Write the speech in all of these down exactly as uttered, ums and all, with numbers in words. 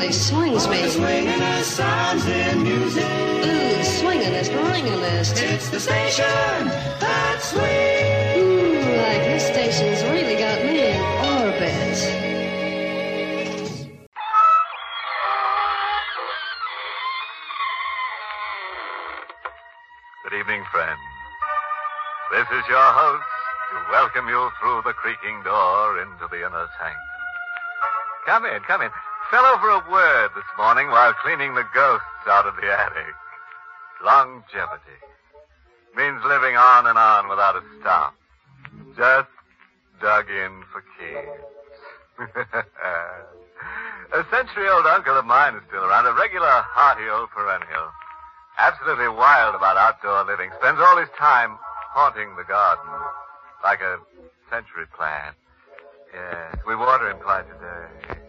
really swings me. The swingin'est sounds in music. Ooh, swingin'est, ringin'est. It's the station that swings. Ooh, like this station's really got me in orbit. Good evening, friends. This is your host to welcome you through the creaking door into the inner sanctum. Come in, come in. Fell over a word this morning while cleaning the ghosts out of the attic. Longevity. Means living on and on without a stop. Just dug in for keeps. A century-old uncle of mine is still around, a regular hearty old perennial. Absolutely wild about outdoor living. Spends all his time haunting the garden. Like a century plant. Yes, we water him twice a day.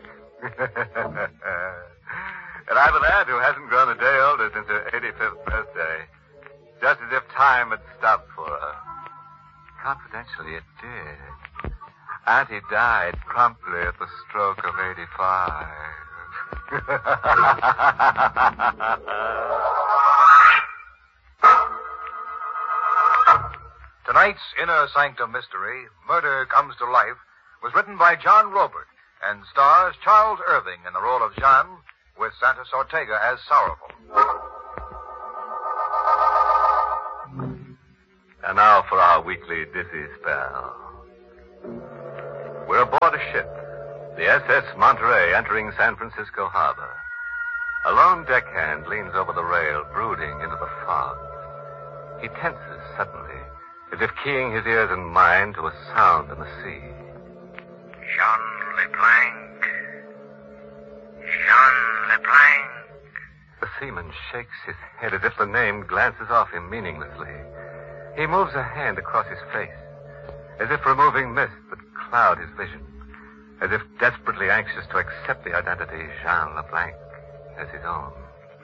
And I have an aunt who hasn't grown a day older since her eighty-fifth birthday. Just as if time had stopped for her. Confidentially, it did. Auntie died promptly at the stroke of eighty-five. Tonight's Inner Sanctum Mystery, Murder Comes to Life, was written by John Robert and stars Charles Irving in the role of Jean, with Santos Ortega as Sorrowful. And now for our weekly dizzy spell. We're aboard a ship, the S S Monterey, entering San Francisco Harbor. A lone deckhand leans over the rail, brooding into the fog. He tenses suddenly, as if keying his ears and mind to a sound in the sea. Jean LeBlanc. Jean LeBlanc. The seaman shakes his head as if the name glances off him meaninglessly. He moves a hand across his face, as if removing mist that cloud his vision, as if desperately anxious to accept the identity Jean LeBlanc as his own.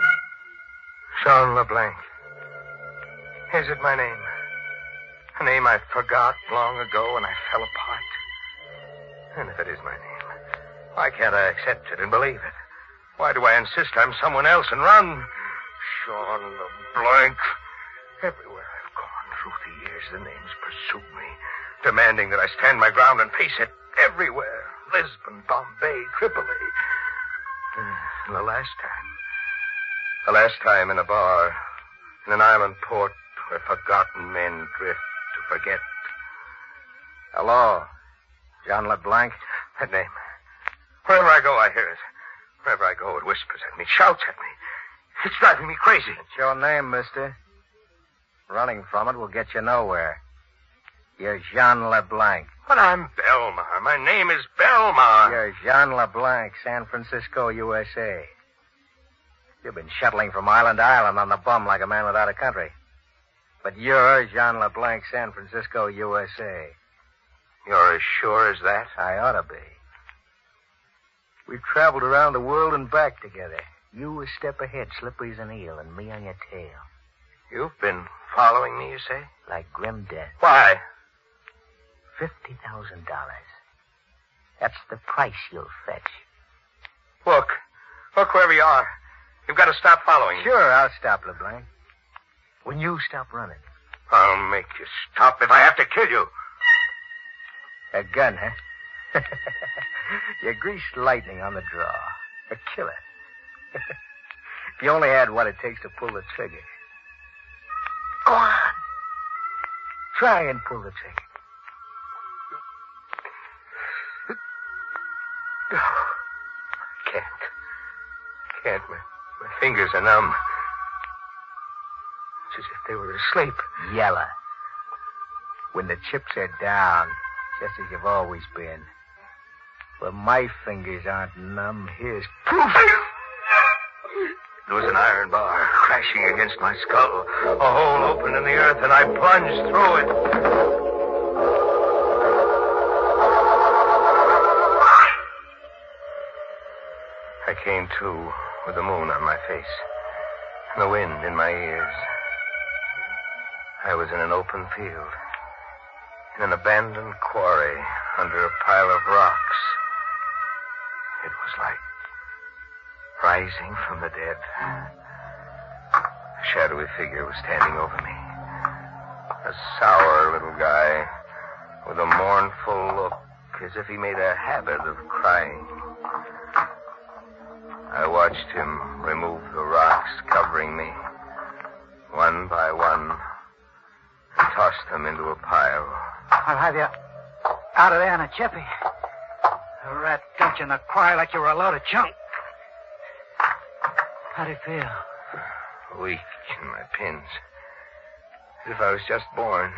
Jean LeBlanc. Is it my name? A name I forgot long ago when I fell apart. And if it is my name, why can't I accept it and believe it? Why do I insist I'm someone else and run? Jean LeBlanc. Everywhere I've gone through the years, the names pursue me, demanding that I stand my ground and face it everywhere. Lisbon, Bombay, Tripoli. And the last time, the last time in a bar, in an island port where forgotten men drift to forget. Hello, Jean LeBlanc. That name. Wherever I go, I hear it. Wherever I go, it whispers at me, shouts at me. It's driving me crazy. It's your name, mister. Running from it will get you nowhere. You're Jean LeBlanc. But I'm Belmar. My name is Belmar. You're Jean LeBlanc, San Francisco, U S A. You've been shuttling from island to island on the bum like a man without a country. But you're Jean LeBlanc, San Francisco, U S A. You're as sure as that? I ought to be. We've traveled around the world and back together. You a step ahead, slippery as an eel, and me on your tail. You've been following me, you say? Like grim death. Why? Fifty thousand dollars. That's the price you'll fetch. Look. Look wherever you are. You've got to stop following me. Sure, I'll stop, LeBlanc. When you stop running. I'll make you stop if I have to kill you. A gun, huh? You greased lightning on the draw. A killer. If you only had what it takes to pull the trigger. Go on. Try and pull the trigger. I can't. Can't. My, my fingers are numb. It's as if they were asleep. Yella. When the chips are down, just as you've always been. But my fingers aren't numb. Here's proof. It was an iron bar crashing against my skull. A hole opened in the earth, and I plunged through it. I came to with the moon on my face and the wind in my ears. I was in an open field, in an abandoned quarry under a pile of rocks. It was like rising from the dead. A shadowy figure was standing over me. A sour little guy with a mournful look, as if he made a habit of crying. I watched him remove the rocks covering me, one by one, and toss them into a pile. I'll have you out of there in a jiffy. A rat dumped you in a cry like you were a load of junk. How'd it feel? Weak in my pins. As if I was just born.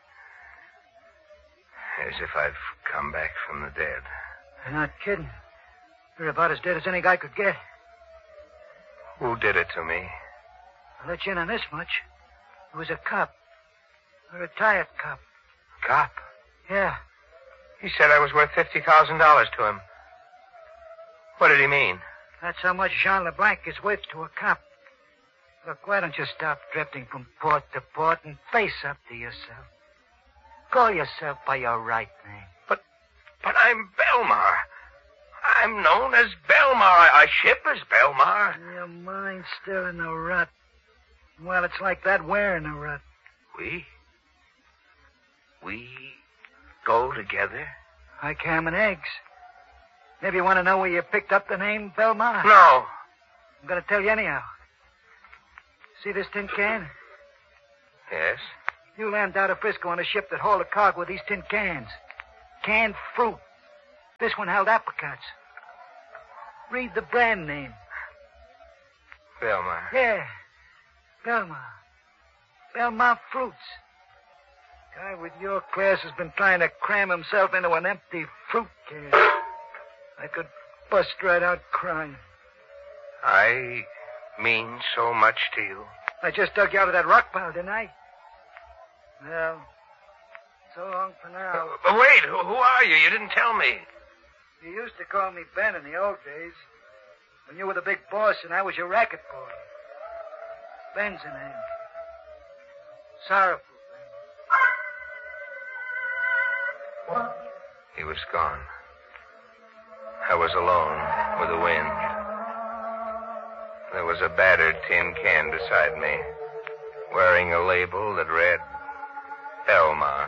As if I've come back from the dead. You're not kidding. You're about as dead as any guy could get. Who did it to me? I'll let you in on this much. It was a cop. A retired cop. Cop? Yeah. He said I was worth fifty thousand dollars to him. What did he mean? That's how much Jean LeBlanc is worth to a cop. Look, why don't you stop drifting from port to port and face up to yourself? Call yourself by your right name. But, but I'm Belmar. I'm known as Belmar. I, I ship as Belmar. Your mind's still in the rut. Well, it's like that we're in the rut. We? We go together? Like ham and eggs. Maybe you want to know where you picked up the name Belmar? No. I'm going to tell you anyhow. See this tin can? Yes. You landed out of Frisco on a ship that hauled a cargo with these tin cans. Canned fruit. This one held apricots. Read the brand name. Belmar. Yeah. Belmar. Belmar Fruits. Guy with your class has been trying to cram himself into an empty fruit can. I could bust right out crying. I mean so much to you. I just dug you out of that rock pile, didn't I? Well, so long for now. Uh, wait, who, who are you? You didn't tell me. You used to call me Ben in the old days. When you were the big boss and I was your racket boy. Ben's the name. Sorrowful Ben. He was gone. I was alone with the wind. There was a battered tin can beside me, wearing a label that read Belmar.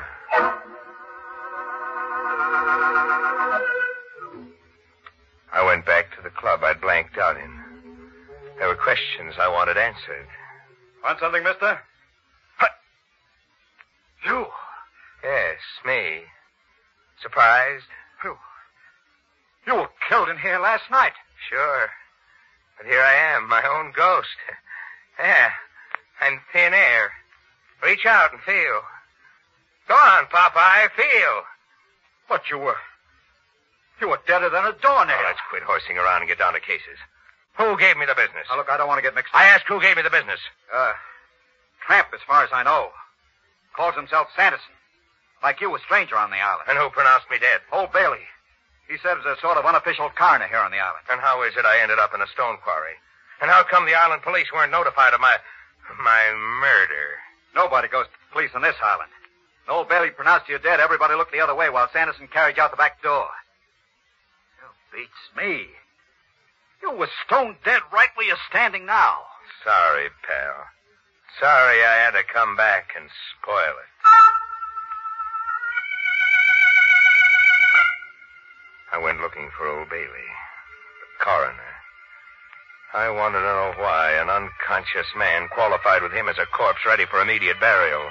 I went back to the club I'd blanked out in. There were questions I wanted answered. Want something, mister? What? You? Yes, me. Surprised? You. You were killed in here last night. Sure. But here I am, my own ghost. Yeah, I'm thin air. Reach out and feel. Go on, Popeye, feel. What, you were... You were deader than a doornail. Oh, let's quit horsing around and get down to cases. Who gave me the business? Now, look, I don't want to get mixed up. I asked who gave me the business. Uh, Tramp, as far as I know. Calls himself Sanderson. Like you, a stranger on the island. And who pronounced me dead? Old Bailey. He serves as a sort of unofficial coroner here on the island. And how is it I ended up in a stone quarry? And how come the island police weren't notified of my... my murder? Nobody goes to the police on this island. When Old Bailey pronounced you dead, everybody looked the other way while Sanderson carried you out the back door. You beats me. You were stone dead right where you're standing now. Sorry, pal. Sorry I had to come back and spoil it. I went looking for Old Bailey, the coroner. I wanted to know why an unconscious man qualified with him as a corpse ready for immediate burial.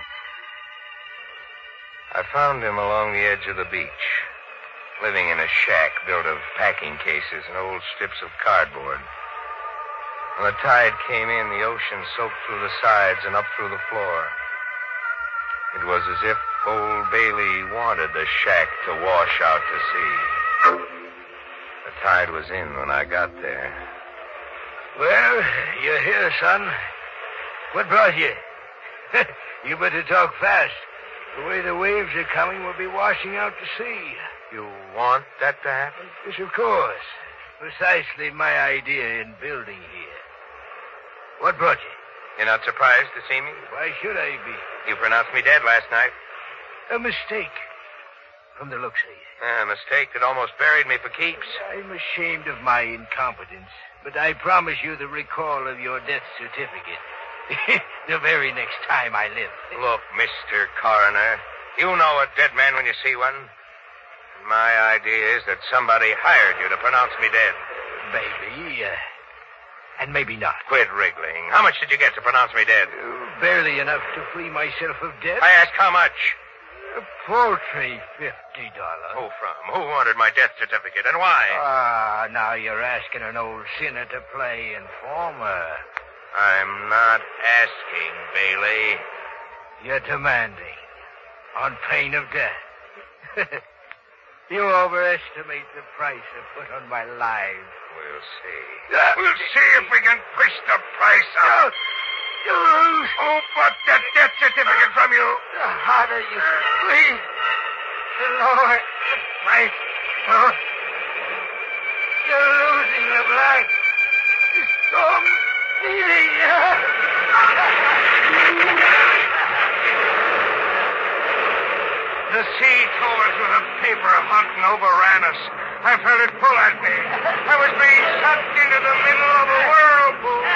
I found him along the edge of the beach, living in a shack built of packing cases and old strips of cardboard. When the tide came in, the ocean soaked through the sides and up through the floor. It was as if Old Bailey wanted the shack to wash out to sea. The tide was in when I got there. Well, you're here, son. What brought you? You better talk fast. The way the waves are coming, we'll be washing out to sea. You want that to happen? Yes, of course. Precisely my idea in building here. What brought you? You're not surprised to see me? Why should I be? You pronounced me dead last night. A mistake. from the looks of you. A mistake that almost buried me for keeps. I'm ashamed of my incompetence, but I promise you the recall of your death certificate. The very next time I live. Look, Mister Coroner, you know a dead man when you see one. My idea is that somebody hired you to pronounce me dead. Maybe, uh, and maybe not. Quit wriggling. How much did you get to pronounce me dead? Uh, barely enough to free myself of death. I asked how much. A paltry fifty dollars. Who from? Who wanted my death certificate, and why? Ah, now you're asking an old sinner to play informer. I'm not asking, Bailey. You're demanding, on pain of death. You overestimate the price I put on my life. We'll see. We'll see if we can push the price up. You lose. Who bought that death certificate from you? The harder you squeeze, the lower the price goes. You're losing, LeBlanc. The storm's leaving you. The sea towers with a paper hunting overran us. I felt it pull at me. I was being sucked into the middle of a whirl.